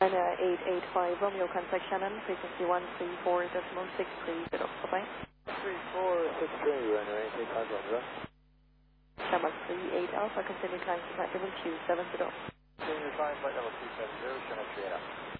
And 885 Romeo, contact Shannon, frequency 134.630. Bye-bye. 3463, runway 85 Romeo. Shannon 38 Alpha, continue climb to flight level 270. Continue climb flight level 270, Shannon 38 Alpha.